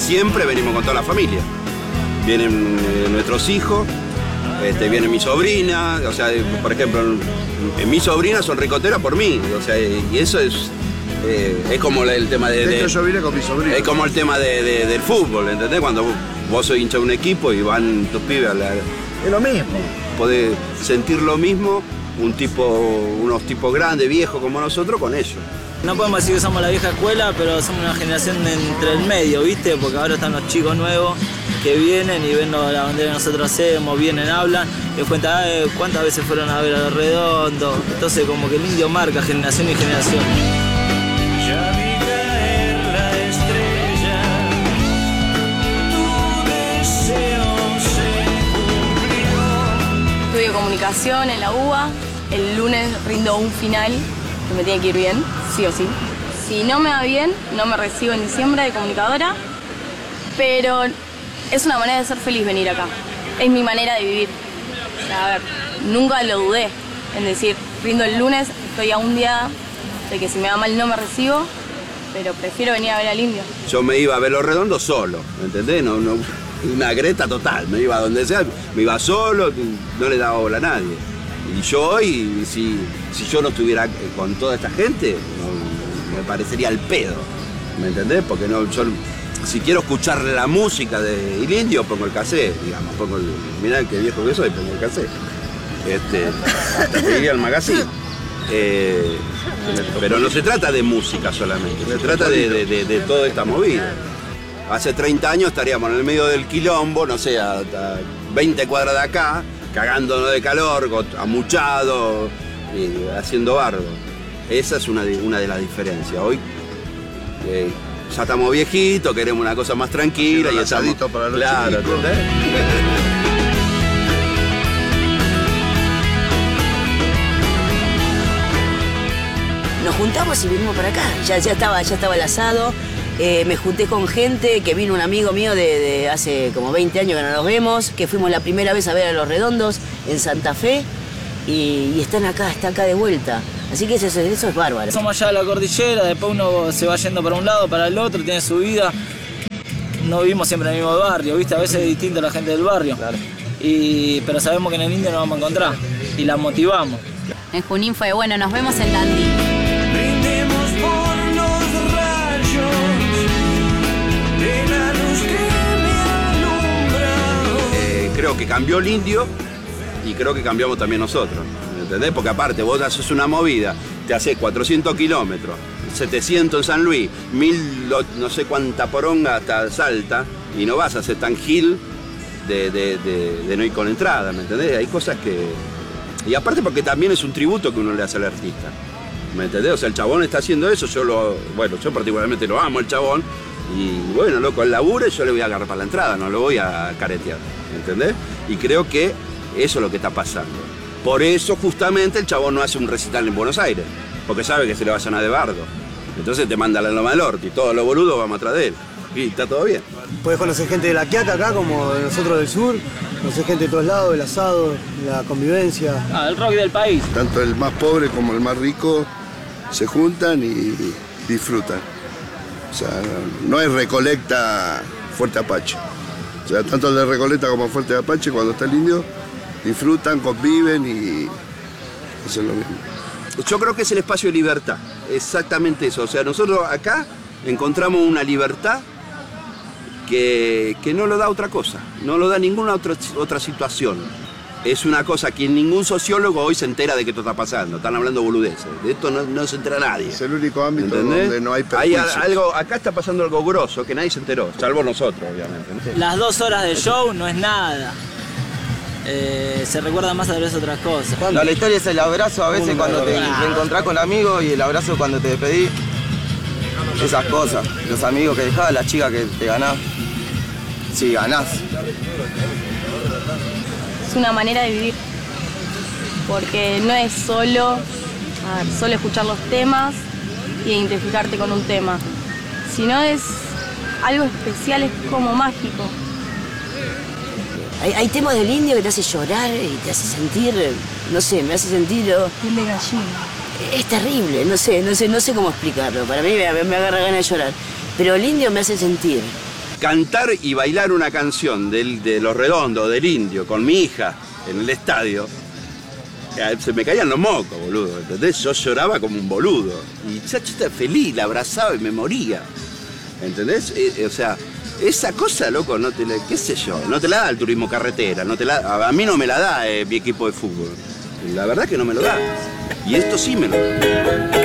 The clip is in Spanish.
siempre venimos con toda la familia. Vienen nuestros hijos, viene mi sobrina, o sea, por ejemplo, mis sobrinas son ricoteras por mí, o sea, y eso es como el tema de hecho, yo vine con mi sobrina. Es como el tema del fútbol, ¿entendés? Cuando vos sos hincha de un equipo y van tus pibes es lo mismo. Podés sentir lo mismo unos tipos grandes, viejos como nosotros, con ellos. No podemos decir que somos la vieja escuela, pero somos una generación entre el medio, ¿viste? Porque ahora están los chicos nuevos que vienen y ven la bandera que nosotros hacemos, vienen, hablan, y les cuentan cuántas veces fueron a ver a Los Redondos. Entonces como que el indio marca generación y generación. Ya vi caer la estrella, tu deseo se cumplió. Estudio comunicación en la UBA, el lunes rindo un final que me tiene que ir bien, sí o sí. Si no me va bien, no me recibo en diciembre de comunicadora, pero es una manera de ser feliz venir acá. Es mi manera de vivir. O sea, a ver, nunca lo dudé en decir, rindo el lunes, estoy a un día de que si me va mal no me recibo, pero prefiero venir a ver al indio. Yo me iba a ver Los Redondos solo, ¿entendés? No, una greta total, me iba a donde sea, me iba solo, no le daba bola a nadie. Y yo hoy, si yo no estuviera con toda esta gente, me parecería el pedo, ¿me entendés? Porque si quiero escuchar la música del indio, pongo el cassette, digamos, mirá qué viejo que soy, pongo el cassette. Hasta que llegue al magazine. Pero no se trata de música solamente, se trata de toda esta movida. Hace 30 años estaríamos en el medio del quilombo, no sé, a 20 cuadras de acá, cagándonos de calor, amuchados, haciendo bardo. Esa es una de las diferencias. Hoy ya estamos viejitos, queremos una cosa más tranquila y estamos... Para los claro, ¿entendés? Nos juntamos y vinimos para acá. Ya estaba el asado. Me junté con gente, que vino un amigo mío de hace como 20 años que no nos vemos, que fuimos la primera vez a ver a Los Redondos en Santa Fe y están acá de vuelta. Así que eso es bárbaro. Somos allá de la cordillera, después uno se va yendo para un lado, para el otro, tiene su vida. No vivimos siempre en el mismo barrio, ¿viste? A veces es distinto a la gente del barrio. Claro. Pero sabemos que en el indio nos vamos a encontrar y la motivamos. En Junín fue, bueno, nos vemos en Tandil. Brindemos por los rayos de la luz que me alumbra. Creo que cambió el indio y creo que cambiamos también nosotros, ¿entendés? Porque aparte vos haces una movida, te haces 400 kilómetros, 700 en San Luis, 1000, no sé cuánta poronga hasta Salta, y no vas a ser tan gil de no ir con entrada, ¿me entendés? Hay cosas que... Y aparte porque también es un tributo que uno le hace al artista, ¿me entendés? O sea, el chabón está haciendo eso, yo particularmente lo amo, el chabón, y bueno, loco, él labura y yo le voy a agarrar para la entrada, no lo voy a caretear, ¿me entendés? Y creo que eso es lo que está pasando. Por eso justamente el chabón no hace un recital en Buenos Aires, porque sabe que se le va a llenar de bardo. Entonces te manda a la Loma del Orto y todos los boludos vamos atrás de él. Y está todo bien. Puedes conocer gente de La Quiaca acá, como de nosotros del sur, conocer gente de todos lados, el asado, la convivencia. El rock del país. Tanto el más pobre como el más rico se juntan y disfrutan. O sea, no hay recolecta Fuerte Apache. O sea, tanto el de Recoleta como Fuerte Apache, cuando está el indio, disfrutan, conviven y hacen lo mismo. Yo creo que es el espacio de libertad, exactamente eso. O sea, nosotros acá encontramos una libertad que no lo da otra cosa, no lo da ninguna otra situación. Es una cosa que ningún sociólogo hoy se entera de que esto está pasando. Están hablando boludeces. De esto no se entera nadie. Es el único ámbito, ¿entendés? Donde no hay perjuicios. Acá está pasando algo grosso que nadie se enteró, salvo nosotros, obviamente, ¿no? Las 2 horas de show no es nada. Se recuerda más a veces otras cosas. No, la historia es el abrazo a veces cuando te encontrás con amigos y el abrazo cuando te despedís. Esas cosas. Los amigos que dejás, las chicas que te ganás. Si ganás. Es una manera de vivir, porque no es solo escuchar los temas y identificarte con un tema, sino es algo especial, es como mágico. Hay temas del indio que te hace llorar y te hace sentir, no sé, me hace sentir... Piel de gallina. Es terrible, no sé cómo explicarlo. Para mí me agarra ganas de llorar. Pero el indio me hace sentir. cantar y bailar una canción de Los Redondos, del Indio, con mi hija en el estadio, se me caían los mocos, boludo, ¿entendés? Yo lloraba como un boludo. Y Chacho estaba feliz, la abrazaba y me moría. ¿Entendés? O sea, esa cosa, loco, no te la, qué sé yo, no te la da el turismo carretera, a mí no me la da mi equipo de fútbol. La verdad que no me lo da. Y esto sí me lo da.